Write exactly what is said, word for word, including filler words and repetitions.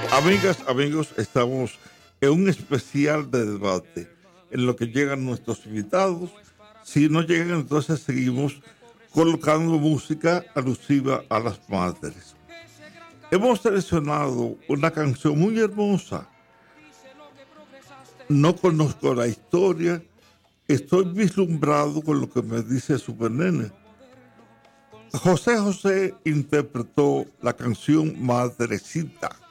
Amigas, amigos, estamos en un especial de debate en lo que llegan nuestros invitados. Si no llegan, entonces seguimos colocando música alusiva a las madres. Hemos seleccionado una canción muy hermosa. No conozco la historia, estoy vislumbrado con lo que me dice Super Nene. José José interpretó la canción Madrecita.